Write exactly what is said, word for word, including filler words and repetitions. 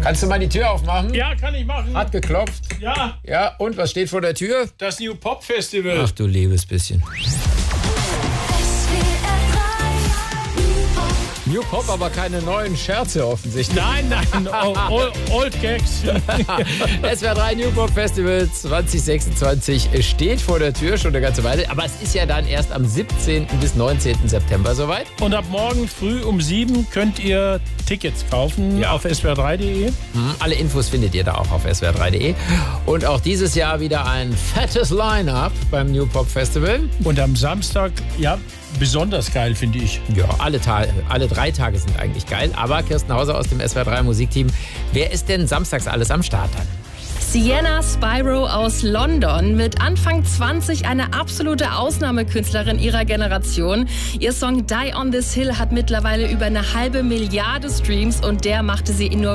Kannst du mal die Tür aufmachen? Ja, kann ich machen. Hat geklopft. Ja. Ja, und was steht vor der Tür? Das New Pop Festival. Ach du liebes bisschen. New Pop, aber keine neuen Scherze offensichtlich. Nein, nein, old, old Gags. S W R drei New Pop Festival zwanzig sechsundzwanzig steht vor der Tür schon eine ganze Weile. Aber es ist ja dann erst am siebzehnten bis neunzehnten September soweit. Und ab morgen früh um sieben könnt ihr Tickets kaufen ja. auf S W R drei punkt de. Mhm, alle Infos findet ihr da auch auf S W R drei punkt de. Und auch dieses Jahr wieder ein fettes Line-Up beim New Pop Festival. Und am Samstag, ja, besonders geil, finde ich. Ja, alle, Tage, alle drei Tage sind eigentlich geil. Aber Kirsten Hauser aus dem S W R drei Musikteam, wer ist denn samstags alles am Start dann? Sienna Spyro aus London, mit Anfang zwanzig eine absolute Ausnahmekünstlerin ihrer Generation. Ihr Song Die on this Hill hat mittlerweile über eine halbe Milliarde Streams und der machte sie in nur